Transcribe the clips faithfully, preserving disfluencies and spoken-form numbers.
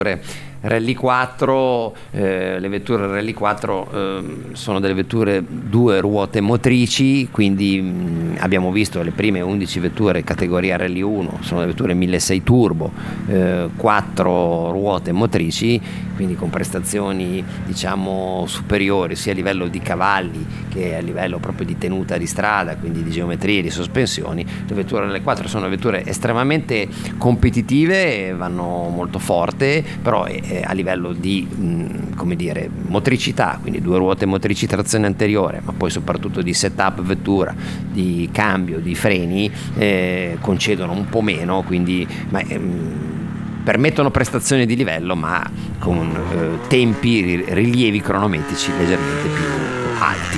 Rally quattro, eh, le vetture Rally quattro eh, sono delle vetture due ruote motrici, quindi mh, abbiamo visto le prime undici vetture categoria Rally uno, sono le vetture milleseicento turbo, eh, quattro ruote motrici, quindi con prestazioni diciamo superiori sia a livello di cavalli che a livello proprio di tenuta di strada, quindi di geometrie, di sospensioni. Le vetture Rally quattro sono vetture estremamente competitive, vanno molto forte, però eh, a livello di mh, come dire motricità, quindi due ruote motrici trazione anteriore, ma poi soprattutto di setup vettura, di cambio, di freni, eh, concedono un po' meno, quindi ma, ehm, permettono prestazioni di livello ma con eh, tempi, rilievi cronometrici leggermente più alti.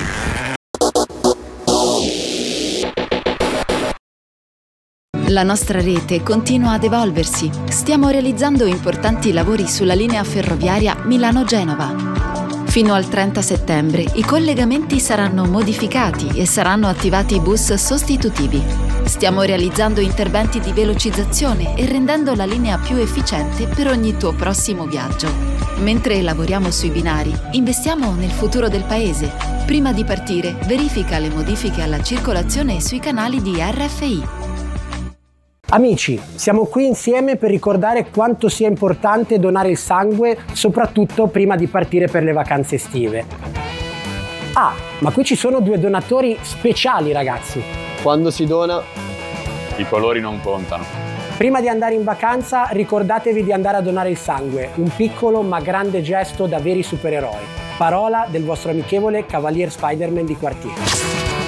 La nostra rete continua ad evolversi. Stiamo realizzando importanti lavori sulla linea ferroviaria Milano-Genova. Fino al trenta settembre i collegamenti saranno modificati e saranno attivati bus sostitutivi. Stiamo realizzando interventi di velocizzazione e rendendo la linea più efficiente per ogni tuo prossimo viaggio. Mentre lavoriamo sui binari, investiamo nel futuro del paese. Prima di partire, verifica le modifiche alla circolazione sui canali di R F I. Amici, siamo qui insieme per ricordare quanto sia importante donare il sangue, soprattutto prima di partire per le vacanze estive. Ah, ma qui ci sono due donatori speciali, ragazzi. Quando si dona, i colori non contano. Prima di andare in vacanza, ricordatevi di andare a donare il sangue, un piccolo ma grande gesto da veri supereroi. Parola del vostro amichevole Cavalier Spider-Man di quartiere.